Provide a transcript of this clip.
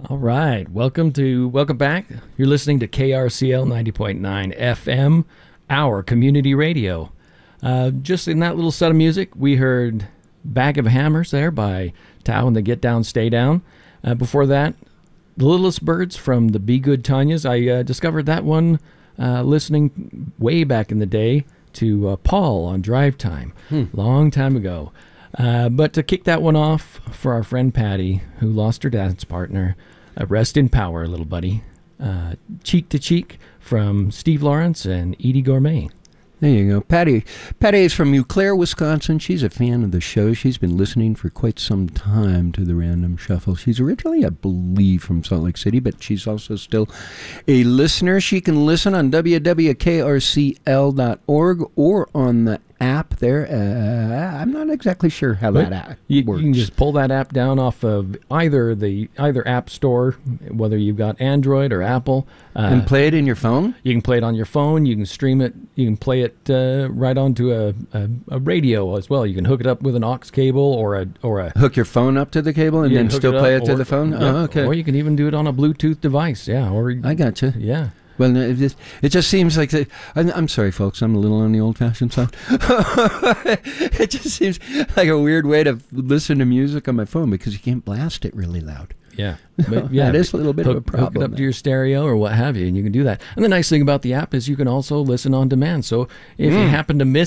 All right. Welcome back. You're listening to KRCL 90.9 FM, our community radio. Just in that little set of music, we heard Bag of Hammers there by Tao and the Get Down, Stay Down. Before that, The Littlest Birds from the Be Good Tanyas. I discovered that one listening way back in the day to Paul on Drive Time, long time ago. But to kick that one off for our friend Patty, who lost her dance partner, rest in power, little buddy. Cheek to Cheek from Steve Lawrence and Edie Gourmet. There you go. Patty is from Eau Claire, Wisconsin. She's a fan of the show. She's been listening for quite some time to the Random Shuffle. She's originally, I believe, from Salt Lake City, but she's also still a listener. She can listen on www.krcl.org or on the app there. I'm not exactly sure how that app works. You can just pull that app down off of either app store, whether you've got Android or Apple. And play it in your phone? You can play it on your phone. You can stream it. You can play it right onto a radio as well. You can hook it up with an aux cable or a hook your phone up to the cable and then still play it to the phone? Yeah, okay. Or you can even do it on a Bluetooth device. Yeah. I gotcha. Yeah. Well, it just seems like... I'm sorry, folks. I'm a little on the old-fashioned side. It just seems like a weird way to listen to music on my phone because you can't blast it really loud. Yeah. But yeah, that is a little bit of a problem. Hook it up to your stereo or what have you, and you can do that. And the nice thing about the app is you can also listen on demand. So if you happen to miss